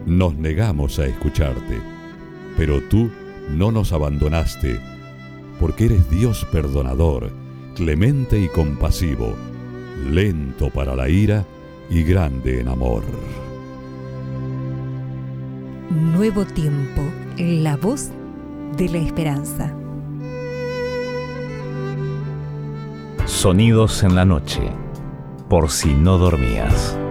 Nos negamos a escucharte, pero tú no nos abandonaste, porque eres Dios perdonador, clemente y compasivo, lento para la ira y grande en amor. Nuevo tiempo, la voz de la esperanza. Sonidos en la noche, por si no dormías.